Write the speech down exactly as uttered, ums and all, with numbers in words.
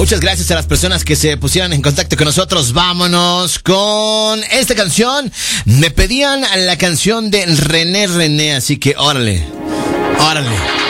Muchas gracias a las personas que se pusieron en contacto con nosotros. Vámonos con esta canción. Me pedían la canción de René René, así que órale, órale.